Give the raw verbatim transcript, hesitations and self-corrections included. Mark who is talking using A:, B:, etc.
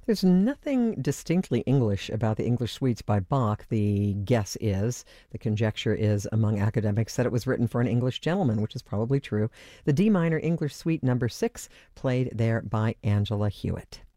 A: There's nothing distinctly English about the English suites by Bach. The guess is, the conjecture is among academics that it was written for an English gentleman, which is probably true. The D minor English Suite number six, played there by Angela Hewitt.